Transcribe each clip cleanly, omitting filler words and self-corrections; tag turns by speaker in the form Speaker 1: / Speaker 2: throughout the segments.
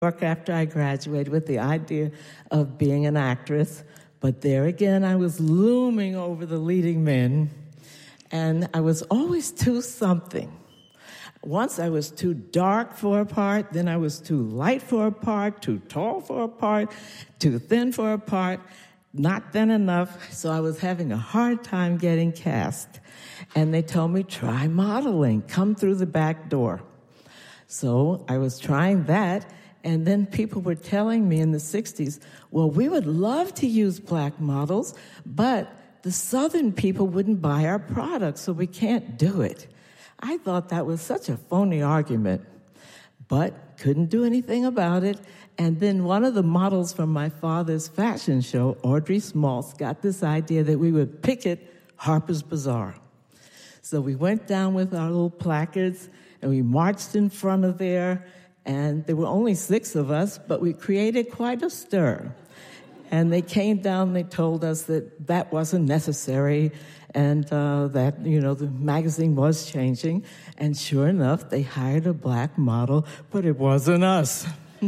Speaker 1: York after I graduated with the idea of being an actress. But there again, I was looming over the leading men, and I was always too something. Once I was too dark for a part, then I was too light for a part, too tall for a part, too thin for a part, not thin enough, so I was having a hard time getting cast. And they told me, try modeling, come through the back door. So I was trying that, and then people were telling me in the 60s, well, we would love to use black models, but the Southern people wouldn't buy our products, so we can't do it. I thought that was such a phony argument, but couldn't do anything about it. And then one of the models from my father's fashion show, Audrey Smalls, got this idea that we would picket Harper's Bazaar. So we went down with our little placards, and we marched in front of there, and there were only 6 of us, but we created quite a stir. And they came down, they told us that that wasn't necessary, and that, the magazine was changing. And sure enough, they hired a black model, but it wasn't us.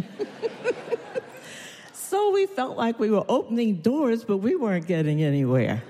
Speaker 1: So we felt like we were opening doors, but we weren't getting anywhere.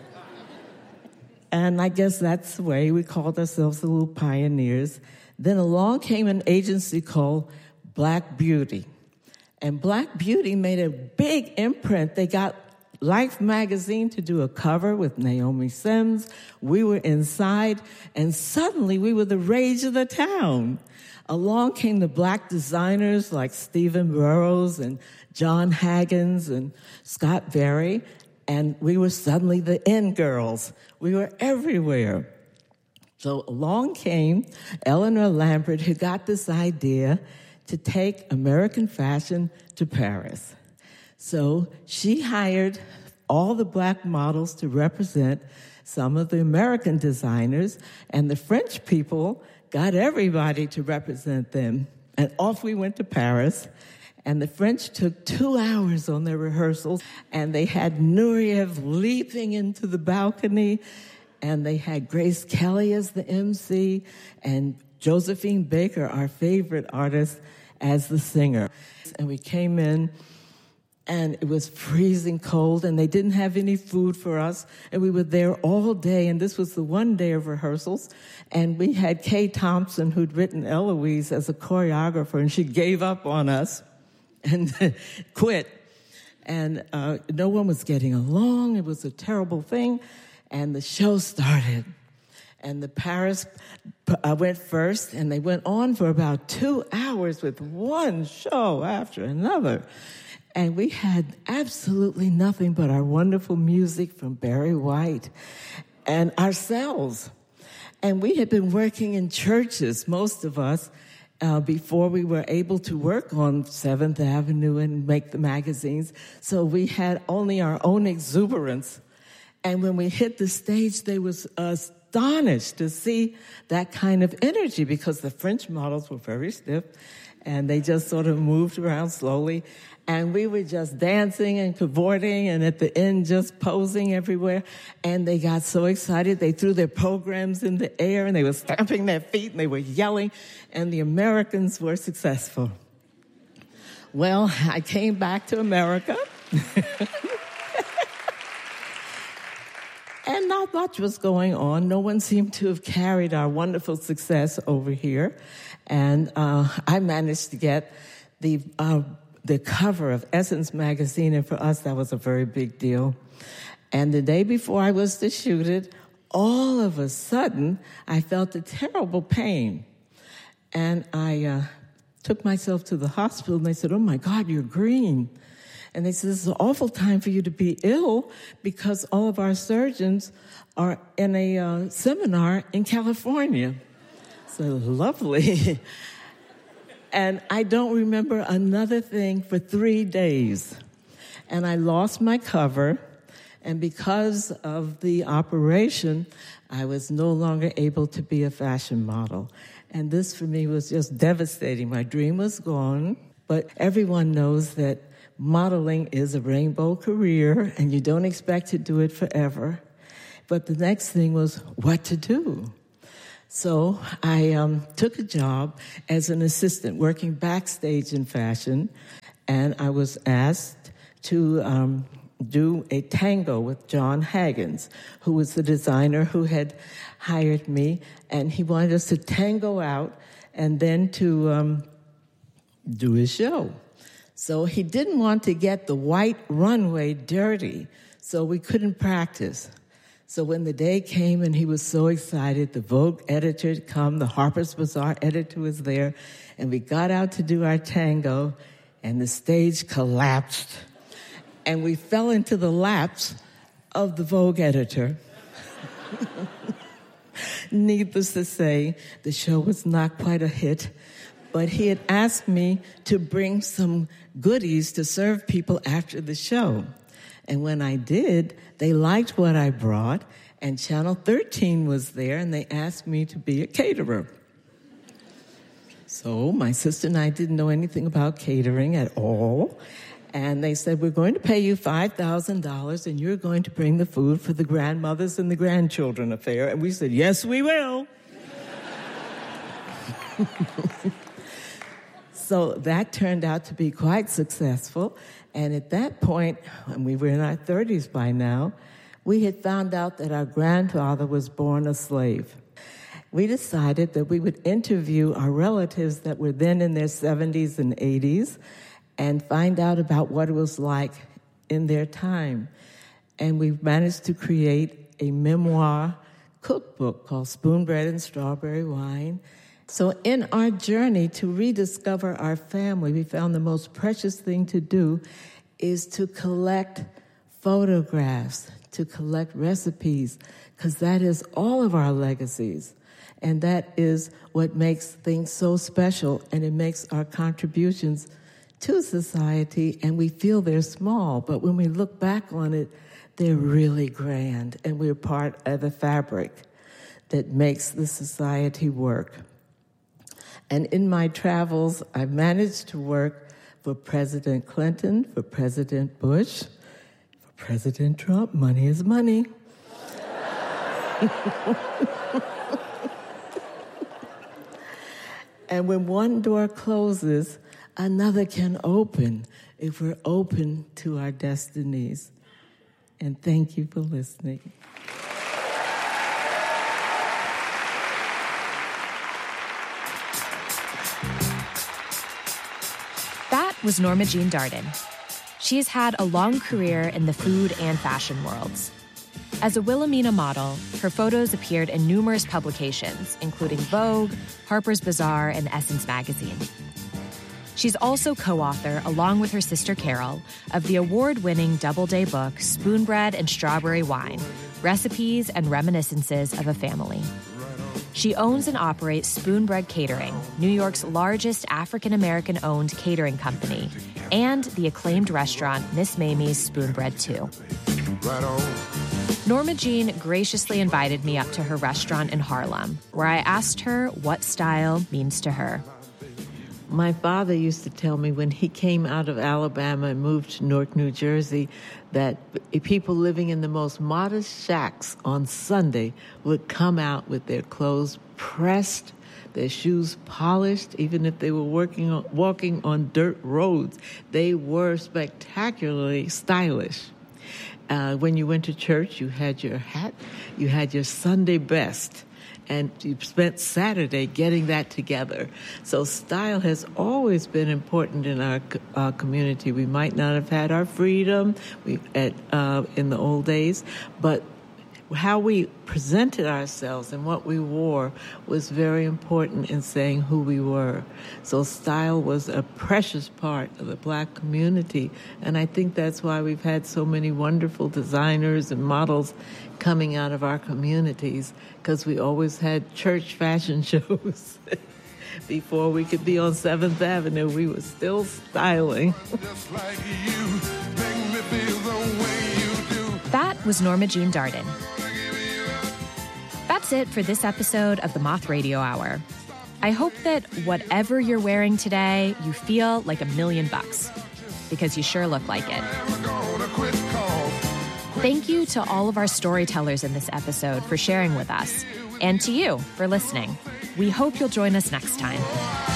Speaker 1: And I guess that's the way we called ourselves the little pioneers. Then along came an agency called Black Beauty. And Black Beauty made a big imprint. They got Life magazine to do a cover with Naomi Sims. We were inside, and suddenly we were the rage of the town. Along came the black designers like Stephen Burrows and John Haggins and Scott Berry, and we were suddenly the in girls. We were everywhere. So along came Eleanor Lambert, who got this idea to take American fashion to Paris. So she hired all the black models to represent some of the American designers, and the French people got everybody to represent them. And off we went to Paris, and the French took 2 hours on their rehearsals, and they had Nureyev leaping into the balcony, and they had Grace Kelly as the MC, and Josephine Baker, our favorite artist, as the singer. And we came in, and it was freezing cold, and they didn't have any food for us, and we were there all day, and this was the one day of rehearsals, and we had Kay Thompson, who'd written Eloise, as a choreographer, and she gave up on us and quit, and no one was getting along. It was a terrible thing, and the show started. And the Paris went first, and they went on for about 2 hours with one show after another. And we had absolutely nothing but our wonderful music from Barry White and ourselves. And we had been working in churches, most of us, before we were able to work on 7th Avenue and make the magazines. So we had only our own exuberance. And when we hit the stage, they was astonished to see that kind of energy, because the French models were very stiff, and they just sort of moved around slowly. And we were just dancing and cavorting, and at the end just posing everywhere. And they got so excited, they threw their programs in the air, and they were stamping their feet, and they were yelling, and the Americans were successful. Well, I came back to America. And not much was going on. No one seemed to have carried our wonderful success over here. And I managed to get the cover of Essence magazine, and for us, that was a very big deal. And the day before I was to shoot it, all of a sudden, I felt a terrible pain. And I took myself to the hospital, and they said, "Oh, my God, you're green." And they said, "This is an awful time for you to be ill, because all of our surgeons are in a seminar in California." So lovely. And I don't remember another thing for 3 days. And I lost my cover, and because of the operation, I was no longer able to be a fashion model. And this, for me, was just devastating. My dream was gone, but everyone knows that modeling is a rainbow career, and you don't expect to do it forever. But the next thing was what to do. So I took a job as an assistant working backstage in fashion, and I was asked to do a tango with John Haggins, who was the designer who had hired me, and he wanted us to tango out and then to do his show. So he didn't want to get the white runway dirty, so we couldn't practice. So when the day came and he was so excited, the Vogue editor had come, the Harper's Bazaar editor was there, and we got out to do our tango, and the stage collapsed. And we fell into the laps of the Vogue editor. Needless to say, the show was not quite a hit, but he had asked me to bring some goodies to serve people after the show. And when I did, they liked what I brought, and Channel 13 was there, and they asked me to be a caterer. So my sister and I didn't know anything about catering at all, and they said, we're going to pay you $5,000, and you're going to bring the food for the grandmothers and the grandchildren affair. And we said, yes, we will. So that turned out to be quite successful. And at that point, and we were in our 30s by now, we had found out that our grandfather was born a slave. We decided that we would interview our relatives that were then in their 70s and 80s and find out about what it was like in their time. And we managed to create a memoir cookbook called Spoonbread and Strawberry Wine. So in our journey to rediscover our family, we found the most precious thing to do is to collect photographs, to collect recipes, because that is all of our legacies. And that is what makes things so special, and it makes our contributions to society, and we feel they're small, but when we look back on it, they're really grand, and we're part of the fabric that makes the society work. And in my travels, I've managed to work for President Clinton, for President Bush, for President Trump. Money is money. And when one door closes, another can open if we're open to our destinies. And thank you for listening.
Speaker 2: That was Norma Jean Darden. She's had a long career in the food and fashion worlds. As a Wilhelmina model, her photos appeared in numerous publications, including Vogue, Harper's Bazaar, and Essence magazine. She's also co-author, along with her sister Carol, of the award-winning Doubleday book, Spoonbread and Strawberry Wine, Recipes and Reminiscences of a Family. She owns and operates Spoonbread Catering, New York's largest African-American-owned catering company, and the acclaimed restaurant Miss Mamie's Spoonbread 2. Norma Jean graciously invited me up to her restaurant in Harlem, where I asked her what style means to her.
Speaker 1: My father used to tell me when he came out of Alabama and moved to Newark, New Jersey, that people living in the most modest shacks on Sunday would come out with their clothes pressed, their shoes polished, even if they were walking on dirt roads. They were spectacularly stylish. When you went to church, you had your hat, you had your Sunday best, and you spent Saturday getting that together. So style has always been important in our community. We might not have had our freedom in the old days, but how we presented ourselves and what we wore was very important in saying who we were. So style was a precious part of the Black community, and I think that's why we've had so many wonderful designers and models coming out of our communities, because we always had church fashion shows. Before we could be on 7th Avenue, we were still styling. Just like you, make me feel the way you do.
Speaker 2: That was Norma Jean Darden. That's it for this episode of the Moth Radio Hour. I hope that whatever you're wearing today, you feel like $1 million, because you sure look like it. Thank you to all of our storytellers in this episode for sharing with us, and to you for listening. We hope you'll join us next time.